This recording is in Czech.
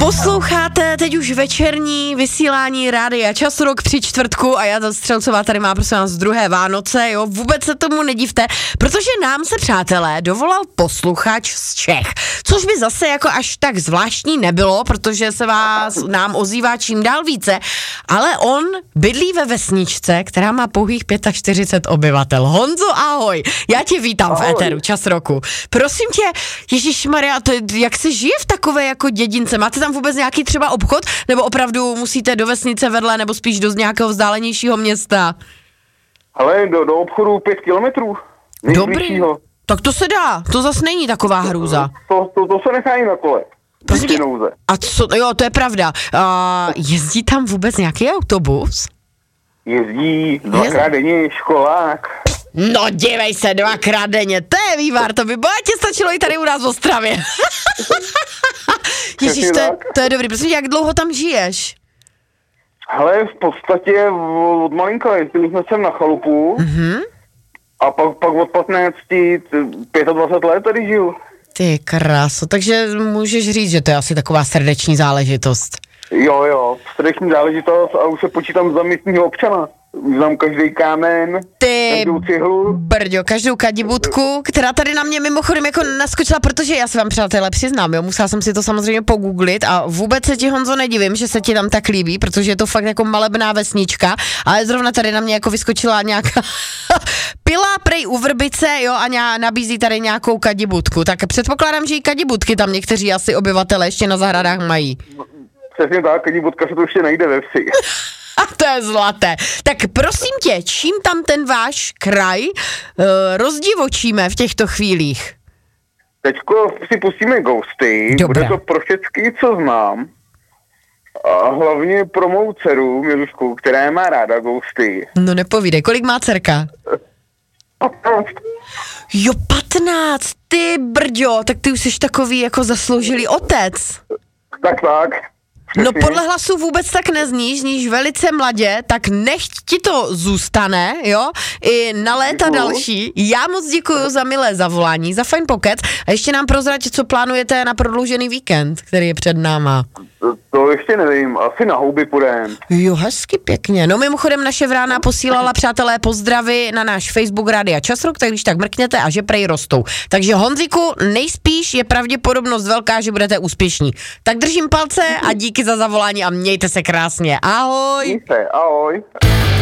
Posloucháte teď už večerní vysílání Rádia Časrok při čtvrtku a já Střelcová tady má prosím vás druhé Vánoce, jo, vůbec se tomu nedivte, protože nám se, přátelé, dovolal posluchač z Čech, což by zase jako až tak zvláštní nebylo, protože se nám ozývá čím dál více, ale on bydlí ve vesničce, která má pouhých 45 obyvatel. Honzo, ahoj, já tě vítám v éteru Časroku. Prosím tě, Ježišmarja, jak se žije v takové jako dědince? Máte tam vůbec nějaký třeba obchod, nebo opravdu musíte do vesnice vedle, nebo spíš do nějakého vzdálenějšího města? Ale do obchodu 5 kilometrů. Dobrý, tak to se dá, to zase není taková hrůza. To se nechá i na kole. A co, jo, to je pravda. Jezdí tam vůbec nějaký autobus? Jezdí dvakrát denně školák. No dívej se, 2krát denně, to je vývar, to by bohatě stačilo i tady u nás v Ostravě. Ježíš, to je dobrý, prosím, jak dlouho tam žiješ? Hele, v podstatě od malinka jezdili jsme sem na chalupu a pak od 15, 25 let tady žiju. Ty kráso, takže můžeš říct, že to je asi taková srdeční záležitost. Jo, srdeční záležitost a už se počítám za místního občana. Znám každý kámen, každou cihlu. Brďo, každou kadibutku, která tady na mě mimochodem jako naskočila, protože já se vám, přátelé, přiznám, jo, musela jsem si to samozřejmě pogooglit a vůbec se ti, Honzo, nedivím, že se ti tam tak líbí, protože je to fakt jako malebná vesnička, ale zrovna tady na mě jako vyskočila nějaká pila prej u Vrbice, jo, a nabízí tady nějakou kadibutku, tak předpokládám, že i kadibutky tam někteří asi obyvatele ještě na zahradách mají. Přesně tak, kadibutka se to ještě najde ve vsi. A to je zlaté. Tak prosím tě, čím tam ten váš kraj rozdivočíme v těchto chvílích? Teďko si pustíme Ghosty, bude to pro všechny, co znám. A hlavně pro mou dceru, Milušku, která má ráda Ghosty. No nepovídej, kolik má dcerka? 15. Jo, 15, ty brďo, tak ty už jsi takový jako zasloužilý otec. Tak. No podle hlasu vůbec tak zníš velice mladě, tak nechť ti to zůstane, jo, i na léta další. Já moc děkuju za milé zavolání, za fajn pokec a ještě nám prozrať, co plánujete na prodloužený víkend, který je před náma. To ještě nevím, asi na houby půjdem. Jo, hezky pěkně. No mimochodem naše Vrána posílala, přátelé, pozdravy na náš Facebook Rádia Časrok, tak když tak mrkněte a že prej rostou. Takže Honziku, nejspíš je pravděpodobnost velká, že budete úspěšní. Tak držím palce a díky za zavolání a mějte se krásně. Ahoj. Ahoj.